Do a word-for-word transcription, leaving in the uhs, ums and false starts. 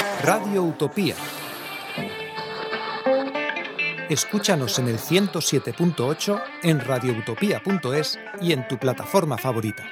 Radio Utopía. Escúchanos en el ciento siete punto ocho, en radioutopía punto es y en tu plataforma favorita.